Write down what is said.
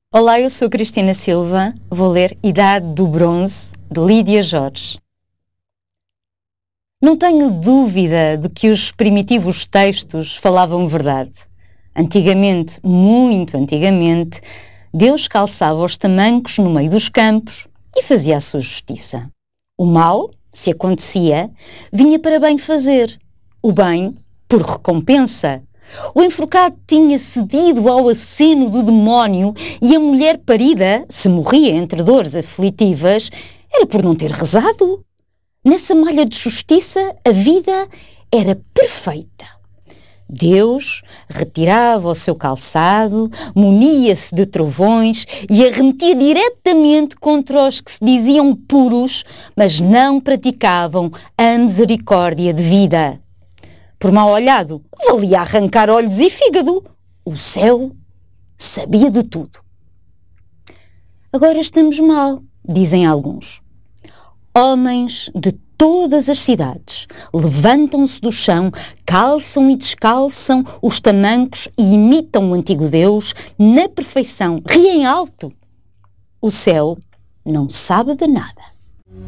Olá, eu sou Cristina Silva, vou ler Idade do Bronze, de Lídia Jorge. Não tenho dúvida de que os primitivos textos falavam verdade. Antigamente, muito antigamente, Deus calçava os tamancos no meio dos campos e fazia a sua justiça. O mal, se acontecia, vinha para bem fazer, o bem por recompensa. O enforcado tinha cedido ao aceno do demónio e a mulher parida, se morria entre dores aflitivas, era por não ter rezado. Nessa malha de justiça, a vida era perfeita. Deus retirava o seu calçado, munia-se de trovões e arremetia diretamente contra os que se diziam puros, mas não praticavam a misericórdia de vida. Por mal olhado, valia arrancar olhos e fígado. O céu sabia de tudo. Agora estamos mal, dizem alguns. Homens de todas as cidades levantam-se do chão, calçam e descalçam os tamancos e imitam o antigo Deus na perfeição, riem alto. O céu não sabe de nada.